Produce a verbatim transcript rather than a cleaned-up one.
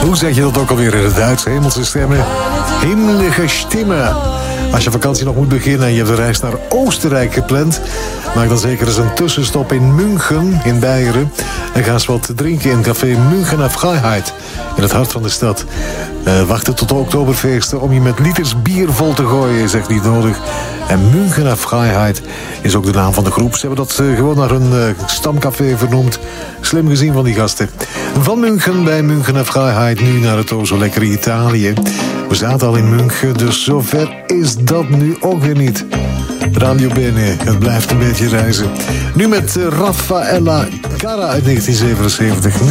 Hoe zeg je dat ook alweer in het Duits? Hemelse stemmen. Hemlige stemmen. Als je vakantie nog moet beginnen en je hebt de reis naar Oostenrijk gepland, maak dan zeker eens een tussenstop in München, in Beieren. En ga eens wat drinken in café Münchener Freiheit, in het hart van de stad. Uh, wachten tot de Oktoberfeesten om je met liters bier vol te gooien is echt niet nodig. En Münchener Freiheit is ook de naam van de groep. Ze hebben dat uh, gewoon naar hun uh, stamcafé vernoemd. Slim gezien van die gasten. Van München bij Münchener Freiheit nu naar het o zo lekkere Italië. We zaten al in München, dus zover is dat nu ook weer niet. Radio Bene, het blijft een beetje reizen. Nu met uh, Raffaella Cara uit negentien zevenenzeventig.